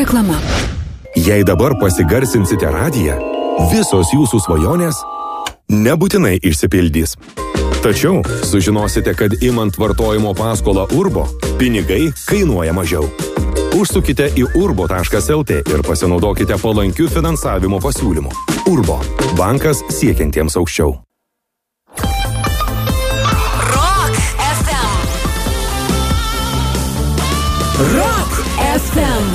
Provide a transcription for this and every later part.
Reklama. Jei dabar pasigarsinsite radiją, visos jūsų svajonės nebūtinai išsipildys. Tačiau sužinosite, kad imant vartojimo paskolą Urbo, pinigai kainuoja mažiau. Užsukite į urbo.lt ir pasinaudokite palankiu finansavimo pasiūlymu. Urbo – bankas siekiantiems aukščiau. Rock FM. Rock FM.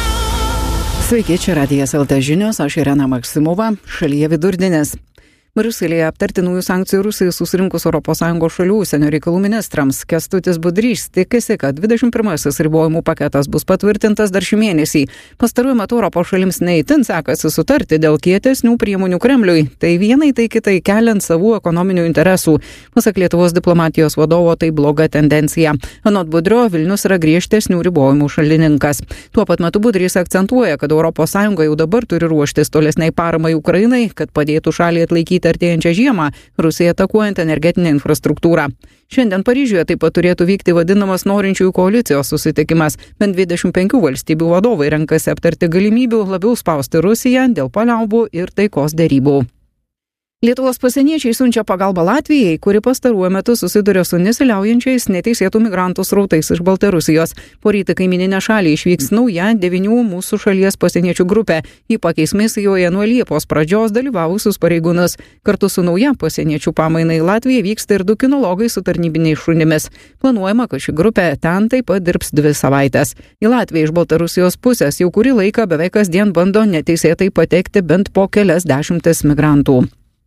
Sveiki, čia Radijas LT žinios, aš Irena Maksimova, šalyje vidurdienis. Briuselyje aptarti naujų sankcijų Rusijai susirinkus ES šalių užsienio reikalų ministrams. Kęstutis Budrys tikisi, kad 21-asis ribojimų paketas bus patvirtintas dar šį mėnesį. Pastaruoju metu Europos šalims neįtin sekasi sutarti dėl kietesnių priemonių Kremliui. Tai vienai, tai kitai keliant savų ekonominių interesų. Pasak Lietuvos diplomatijos vadovo, tai bloga tendencija. Anot Budrio, Vilnius yra griežtesnių ribojimų šalininkas. Tuo pat metu Budrys akcentuoja, kad ES jau dabar turi ruoštis tolesniai paramai Ukrainai, kad padėtų šaliai atlaikyti artėjančią žiemą, Rusija atakuojant energetinę infrastruktūrą. Šiandien Paryžiuje taip pat turėtų vykti vadinamas norinčiųjų koalicijos susitikimas. Bent 25 valstybių vadovai renkasi aptarti galimybių labiau spausti Rusiją dėl paliaubų ir taikos derybų. Lietuvos pasieniečiai siunčia pagalbą Latvijai, kuri pastaruoju metu susiduria su nesiliaujančiais neteisėtų migrantų srautais iš Baltarusijos. Poryt į kaimyninę šalį išvyks nauja 9 mūsų šalies pasieniečių grupė. Ji pakeis misijoje nuo Liepos pradžios dalyvavusius pareigūnus. Kartu su nauja pasieniečių pamaina į Latviją vyksta ir 2 kinologai su tarnybiniais šunimis. Planuojama, kad ši grupė ten taip pat dirbs 2 savaites. Į Latviją iš Baltarusijos pusės jau kurį laiką beveik kasdien bando neteisėtai patekti bent po kelias dešimtis migrantų.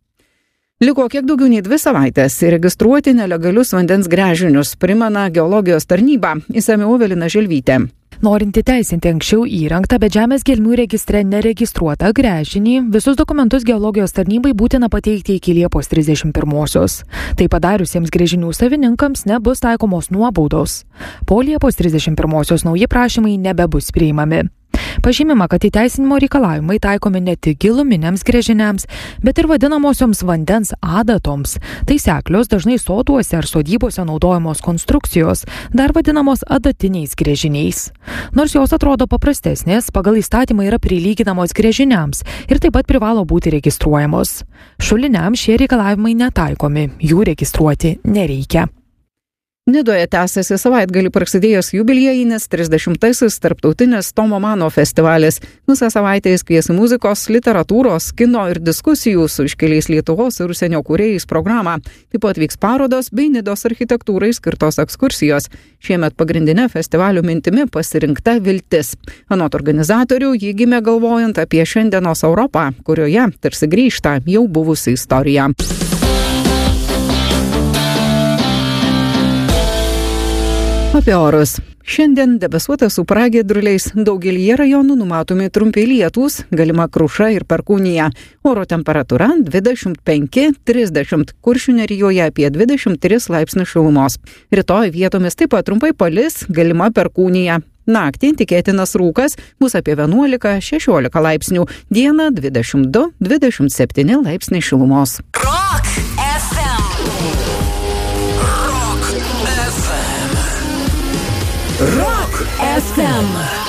Liko kiek daugiau nei 2 savaitės registruoti nelegalius vandens gręžinius, primena geologijos tarnyba, išsamiau Evelina Želvytė. Norint įteisinti anksčiau įrengtą, bet žemės gelmių registre neregistruotą gręžinį, visus dokumentus geologijos tarnybai būtina pateikti iki Liepos 31-osios. Tai padariusiems gręžinių savininkams nebus taikomos nuobaudos. Po Liepos 31-osios nauji prašymai nebebus priimami. Pažymima, kad įteisinimo reikalavimai taikomi ne tik giluminiams gręžiniams, bet ir vadinamosioms vandens adatoms. Tai seklios, dažnai soduose ar sodybose naudojamos konstrukcijos, dar vadinamos adatiniais gręžiniais. Nors jos atrodo paprastesnės, pagal įstatymą yra prilyginamos gręžiniams ir taip pat privalo būti registruojamos. Šuliniams šie reikalavimai netaikomi, jų registruoti nereikia. Nidoje tęsiasi savaitgalį prasidėjęs jubiliejinis 30-asis tarptautinis Tomo Mano festivalis. Visą savaitę jis kvies muzikos, literatūros, kino ir diskusijų su iškeliais Lietuvos ir užsienio kūrėjais programą. Taip pat vyks parodos bei Nidos architektūrai skirtos ekskursijos. Šiemet pagrindinė festivalio mintimi pasirinkta viltis. Anot organizatorių, ji gimė galvojant apie šiandienos Europą, kurioje tarsi grįžta jau buvusi istorija. Apie orus. Šiandien debesuota su pragiedruliais, daugelyje rajonų numatomi trumpi lietūs, galima kruša ir perkūnija. Oro temperatūra 25-30, Kuršių nerijoje apie 23 laipsnių šilumos. Rytoj vietomis taip pat trumpai palis, galima perkūnija. Naktį tikėtinas rūkas bus apie 11-16 laipsnių, dieną 22-27 laipsniai šilumos. Rock FM. Rock FM.